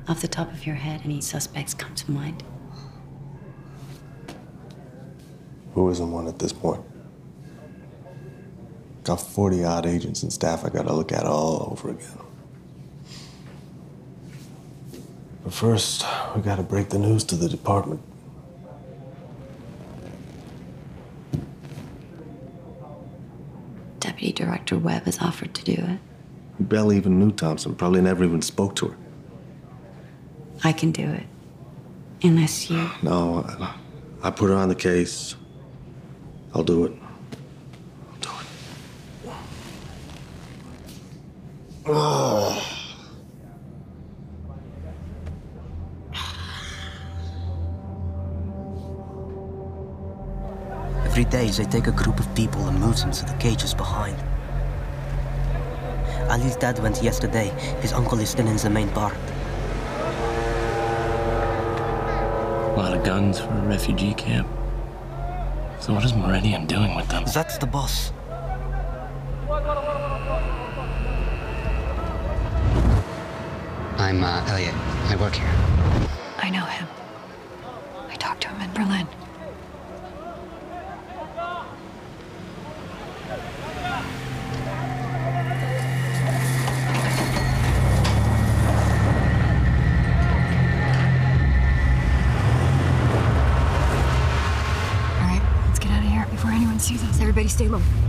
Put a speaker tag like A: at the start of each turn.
A: Off the top of your head, any suspects come to mind?
B: Who isn't one at this point? Got 40-odd agents and staff I gotta look at all over again. But first, we gotta break the news to the department.
A: Deputy Director Webb has offered to do it.
B: We barely even knew Thompson, probably never even spoke to her.
A: I can do it. Unless you...
B: No, I put her on the case. I'll do it. I'll do it.
C: Every day, they take a group of people and move them to the cages behind. Ali's dad went yesterday. His uncle is still in the main part.
D: A lot of guns for a refugee camp. So what is Meridian doing with them?
C: That's the boss.
E: I'm Elliot. I work here.
F: I know him. I talked to him in Berlin. All right, let's get out of here before anyone sees us. Everybody stay low.